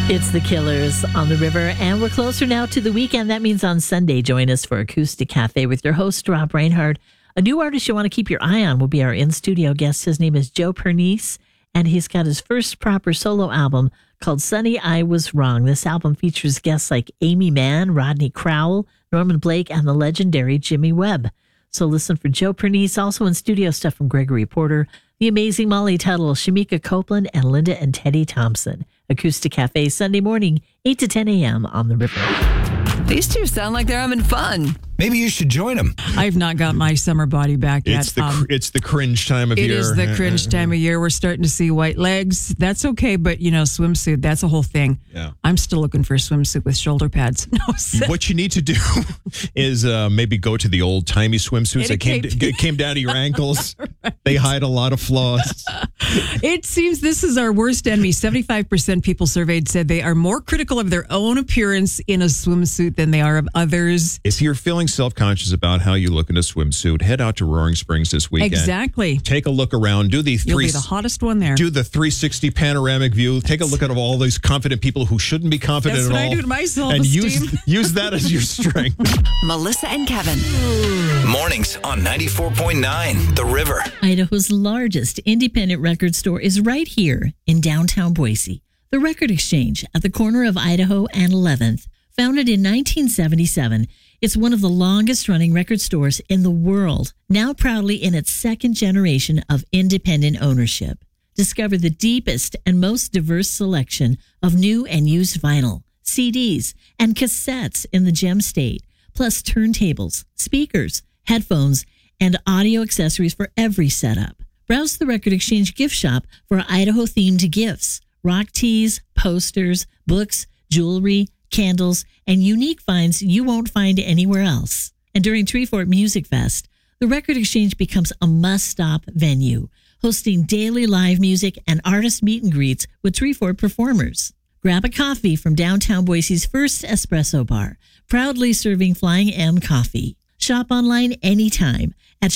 It's the Killers on the River, and we're closer now to the weekend. That means on Sunday, join us for Acoustic Cafe with your host, Rob Reinhardt. A new artist you want to keep your eye on will be our in-studio guest. His name is Joe Pernice, and he's got his first proper solo album called Sonny, I Was Wrong. This album features guests like Amy Mann, Rodney Crowell, Norman Blake, and the legendary Jimmy Webb. So listen for Joe Pernice, also in studio stuff from Gregory Porter, the amazing Molly Tuttle, Shamika Copeland, and Linda and Teddy Thompson. Acoustic Cafe, Sunday morning, 8 to 10 a.m. on the River. These two sound like they're having fun. Maybe you should join them. I've not got my summer body back yet. It's the cringe time of year. It is the cringe time of year. We're starting to see white legs. That's okay, but, swimsuit, that's a whole thing. Yeah. I'm still looking for a swimsuit with shoulder pads. What you need to do is maybe go to the old-timey swimsuits that came down to your ankles. Right. They hide a lot of flaws. It seems this is our worst enemy. 75% people surveyed said they are more critical of their own appearance in a swimsuit than they are of others. If you're feeling self-conscious about how you look in a swimsuit, head out to Roaring Springs this weekend. Exactly. Take a look around. You'll be the hottest one there. Do the 360 panoramic view. Take a look at all these confident people who shouldn't be confident at all. That's what I do to my self-esteem. And use that as your strength. Melissa and Kevin. Mornings on 94.9 The River. Idaho's largest independent record store is right here in downtown Boise. The Record Exchange at the corner of Idaho and 11th. Founded in 1977, it's one of the longest-running record stores in the world, now proudly in its second generation of independent ownership. Discover the deepest and most diverse selection of new and used vinyl, CDs, and cassettes in the Gem State, plus turntables, speakers, headphones, and audio accessories for every setup. Browse the Record Exchange gift shop for Idaho-themed gifts, rock tees, posters, books, jewelry, candles, and unique finds you won't find anywhere else. And during Treefort Music Fest, the Record Exchange becomes a must-stop venue, hosting daily live music and artist meet and greets with Treefort performers. Grab a coffee from downtown Boise's first espresso bar, proudly serving Flying M coffee. Shop online anytime at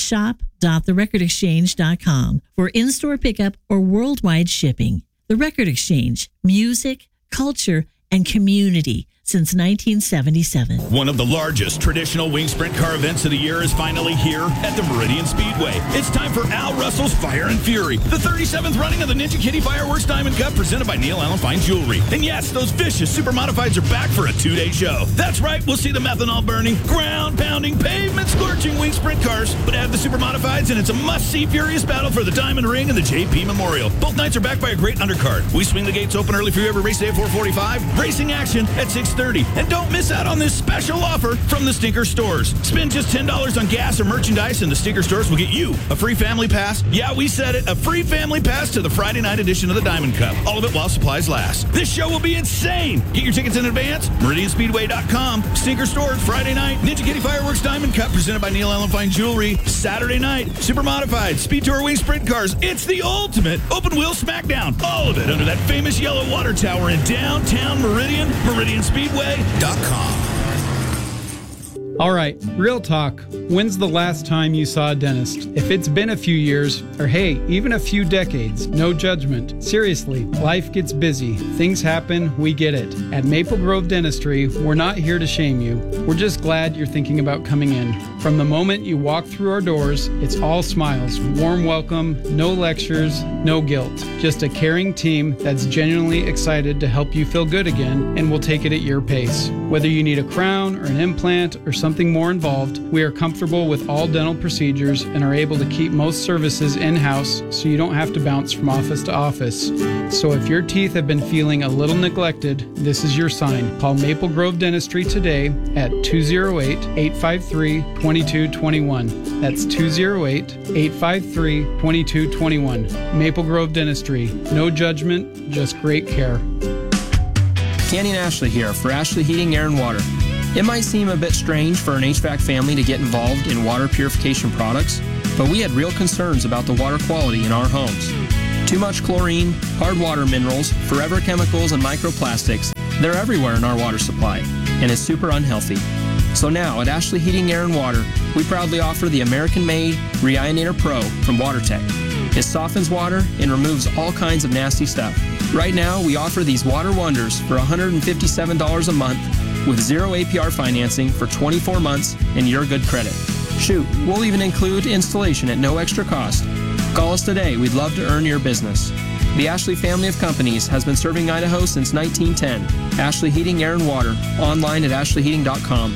shop.therecordexchange.com for in-store pickup or worldwide shipping. The Record Exchange, music, culture, and community since 1977. One of the largest traditional wing sprint car events of the year is finally here at the Meridian Speedway. It's time for Al Russell's Fire and Fury, the 37th running of the Ninja Kitty Fireworks Diamond Cup presented by Neil Allen Fine Jewelry. And yes, those vicious super modifieds are back for a 2-day show. That's right, we'll see the methanol burning, ground pounding, pavement scorching wing sprint cars, but add the super modifieds and it's a must-see furious battle for the Diamond Ring and the JP Memorial. Both nights are backed by a great undercard. We swing the gates open early for you every race day at 4:45. Racing action at 6:30. And don't miss out on this special offer from the Stinker Stores. Spend just $10 on gas or merchandise and the Stinker Stores will get you a free family pass. Yeah, we said it. A free family pass to the Friday night edition of the Diamond Cup. All of it while supplies last. This show will be insane. Get your tickets in advance. MeridianSpeedway.com. Stinker Stores Friday night. Ninja Kitty Fireworks Diamond Cup presented by Neil Allen Fine Jewelry. Saturday night. Super modified. Speed Tour Wing Sprint Cars. It's the ultimate open wheel smackdown. All of it under that famous yellow water tower in downtown Meridian. MeridianSpeedway.com. All right, real talk. When's the last time you saw a dentist? If it's been a few years, or hey, even a few decades, no judgment. Seriously, life gets busy. Things happen, we get it. At Maple Grove Dentistry, we're not here to shame you. We're just glad you're thinking about coming in. From the moment you walk through our doors, it's all smiles, warm welcome, no lectures, no guilt. Just a caring team that's genuinely excited to help you feel good again, and we'll take it at your pace. Whether you need a crown or an implant or something more involved, we are comfortable with all dental procedures and are able to keep most services in-house so you don't have to bounce from office to office. So if your teeth have been feeling a little neglected, this is your sign. Call Maple Grove Dentistry today at 208-853-2221. That's 208-853-2221. Maple Grove Dentistry. No judgment, just great care. Kenny and Ashley here for Ashley Heating, Air, and Water. It might seem a bit strange for an HVAC family to get involved in water purification products, but we had real concerns about the water quality in our homes. Too much chlorine, hard water minerals, forever chemicals, and microplastics, they're everywhere in our water supply, and it's super unhealthy. So now at Ashley Heating, Air, and Water, we proudly offer the American-made Reionator Pro from WaterTech. It softens water and removes all kinds of nasty stuff. Right now, we offer these water wonders for $157 a month with 0 APR financing for 24 months and your good credit. Shoot, we'll even include installation at no extra cost. Call us today. We'd love to earn your business. The Ashley family of companies has been serving Idaho since 1910. Ashley Heating, Air, and Water. Online at ashleyheating.com.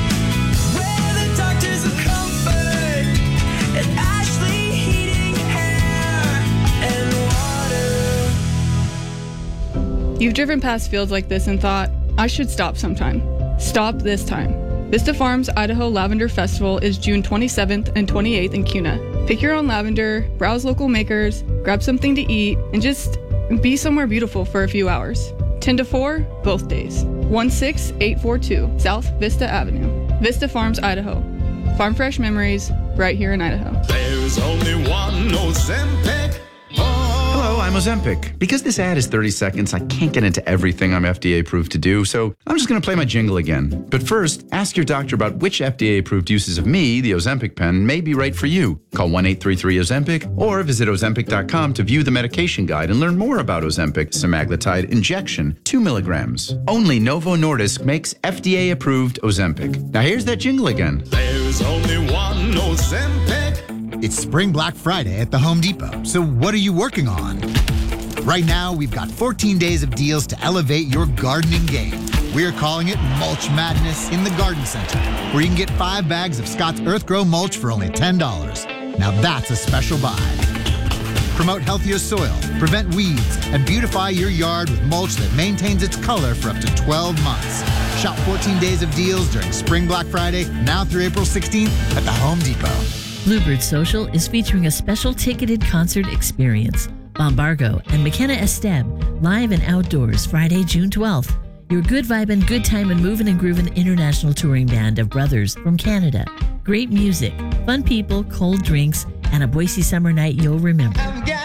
You've driven past fields like this and thought, I should stop sometime. Stop this time. Vista Farms Idaho Lavender Festival is June 27th and 28th in Kuna. Pick your own lavender, browse local makers, grab something to eat, and just be somewhere beautiful for a few hours. 10 to 4, both days. 16842 South Vista Avenue. Vista Farms, Idaho. Farm fresh memories right here in Idaho. There's only one Ozempic. Hello, I'm Ozempic. Because this ad is 30 seconds, I can't get into everything I'm FDA approved to do, so I'm just going to play my jingle again. But first, ask your doctor about which FDA approved uses of me, the Ozempic pen, may be right for you. Call 1-833-OZEMPIC or visit Ozempic.com to view the medication guide and learn more about Ozempic semaglutide injection, 2 milligrams. Only Novo Nordisk makes FDA approved Ozempic. Now here's that jingle again. There's only one Ozempic. It's Spring Black Friday at the Home Depot, so what are you working on? Right now, we've got 14 days of deals to elevate your gardening game. We're calling it Mulch Madness in the Garden Center, where you can get 5 bags of Scott's Earth Grow mulch for only $10. Now that's a special buy. Promote healthier soil, prevent weeds, and beautify your yard with mulch that maintains its color for up to 12 months. Shop 14 days of deals during Spring Black Friday, now through April 16th at the Home Depot. Bluebird Social is featuring a special ticketed concert experience. Bombargo and McKenna Esteb, live and outdoors, Friday, June 12th. Your good vibin', good time and movin' and groovin' international touring band of brothers from Canada. Great music, fun people, cold drinks, and a Boise summer night you'll remember.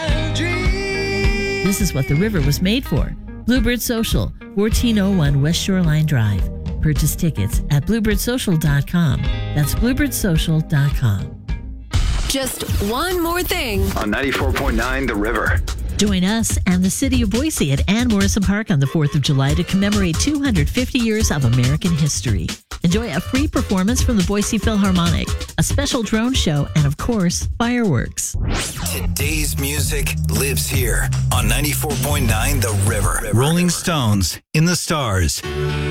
This is what the river was made for. Bluebird Social, 1401 West Shoreline Drive. Purchase tickets at bluebirdsocial.com. That's bluebirdsocial.com. Just one more thing. On 94.9 The River. Join us and the city of Boise at Ann Morrison Park on the 4th of July to commemorate 250 years of American history. Enjoy a free performance from the Boise Philharmonic, a special drone show, and of course, fireworks. Today's music lives here on 94.9 The River. Rolling Stones, In the Stars.